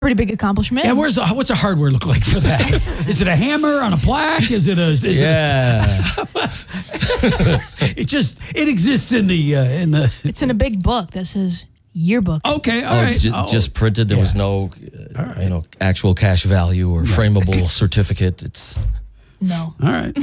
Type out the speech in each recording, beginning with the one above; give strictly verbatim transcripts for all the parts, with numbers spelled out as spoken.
Pretty big accomplishment. Yeah, where's the, what's the hardware look like for that? Is it a hammer on a plaque? Is it a? Is yeah. It, a, it just it exists in the uh, in the. It's in a big book that says yearbook. Okay, all oh, right. It's ju- oh. just printed. There Yeah. was no, uh, right. you know, actual cash value or frameable certificate. It's No. All right.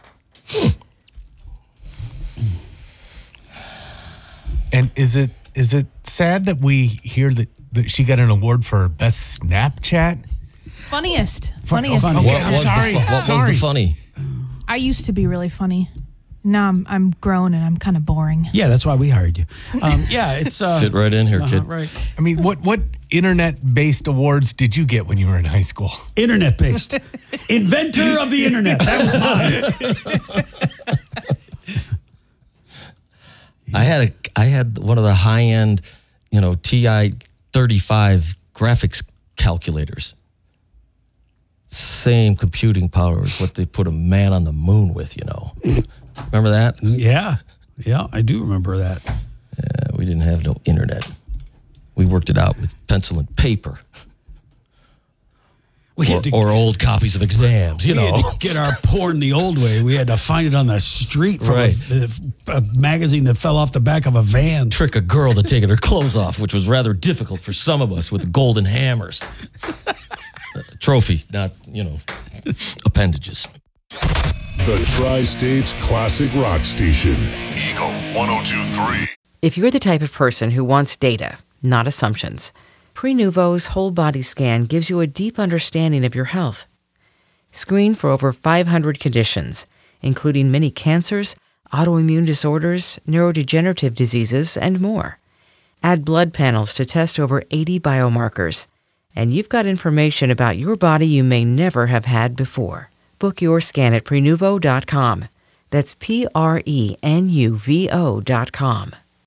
And is it is it sad that we hear that, that she got an award for best Snapchat? Funniest. Fun- Funniest. oh, funny. what I'm was sorry. the fu- what Sorry. was the funny? I used to be really funny. Now I'm I'm grown and I'm kind of boring. Yeah, that's why we hired you. Um, yeah, it's uh, Fit right in here, uh-huh, kid. right. I mean, what what internet-based awards did you get when you were in high school? Internet based, inventor of the internet. That was mine. I had a I had one of the high end, you know, T I thirty-five graphics calculators. Same computing power as what they put a man on the moon with, you know. Remember that? Yeah, yeah, I do remember that. Yeah, we didn't have no internet. We worked it out with pencil and paper. We Or, had to, or old copies of exams, you we know. had to get our porn the old way. We had to find it on the street from Right. a, a magazine that fell off the back of a van. Trick a girl to taking her clothes off, which was rather difficult for some of us with the golden hammers. Uh, trophy, not, you know, appendages. The Tri-States Classic Rock Station. Eagle one oh two point three. If you're the type of person who wants data, not assumptions, Prenuvo's whole body scan gives you a deep understanding of your health. Screen for over five hundred conditions, including many cancers, autoimmune disorders, neurodegenerative diseases, and more. Add blood panels to test over eighty biomarkers, and you've got information about your body you may never have had before. Book your scan at Prenuvo dot com. That's P R E N U V O dot com.